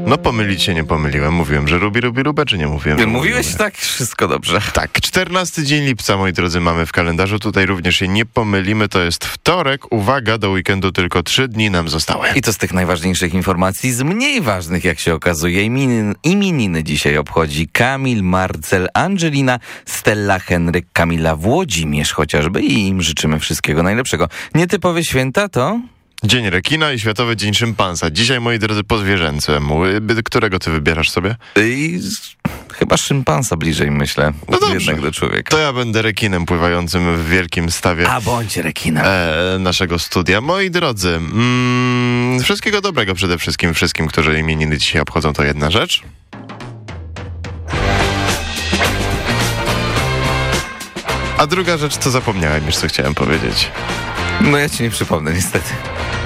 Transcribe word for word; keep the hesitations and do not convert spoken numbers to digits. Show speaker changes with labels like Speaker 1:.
Speaker 1: No pomylić się nie pomyliłem. Mówiłem, że lubi, lubi, lubę, czy nie mówiłem? Że
Speaker 2: Mówiłeś
Speaker 1: lubię?
Speaker 2: tak, wszystko dobrze.
Speaker 1: Tak, czternasty dzień lipca, moi drodzy, mamy w kalendarzu. Tutaj również się nie pomylimy. To jest wtorek. Uwaga, do weekendu tylko trzy dni nam zostały.
Speaker 2: I to z tych najważniejszych informacji, z mniej ważnych, jak się okazuje. Imieniny, imieniny dzisiaj obchodzi Kamil, Marcel, Angelina, Stella, Henryk, Kamila, Włodzimierz chociażby i im życzymy wszystkiego najlepszego. Nietypowe święta to...
Speaker 1: Dzień rekina i Światowy Dzień Szympansa. Dzisiaj, moi drodzy, po zwierzęcemu. Którego ty wybierasz sobie?
Speaker 2: I... Chyba szympansa bliżej, myślę.
Speaker 1: No dobrze.
Speaker 2: Jednak do człowieka.
Speaker 1: To ja będę rekinem pływającym w wielkim stawie
Speaker 2: A bądź rekinem.
Speaker 1: e, naszego studia. Moi drodzy, mm, wszystkiego dobrego przede wszystkim wszystkim, którzy imieniny dzisiaj obchodzą, to jedna rzecz. A druga rzecz, to zapomniałem już, co chciałem powiedzieć.
Speaker 2: No ja ci nie przypomnę, niestety.